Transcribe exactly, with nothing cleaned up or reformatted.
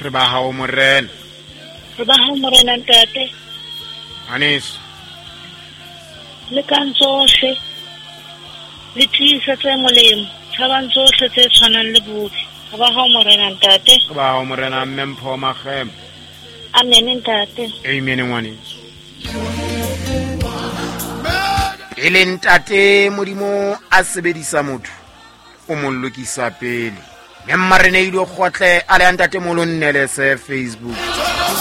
re ba hao morena re ba hao morena ntate anis le kantsohle le tisa tse molemo thabang tsohle tse tshwanang le botle re ba hao morena ntate re ba hao morena mmempho magem amen ntate amen ngwanis ele ntate modimo a sebedisa motho o mo lokisa pele mme mmarene ile go gotle a le ntate molonnele se Facebook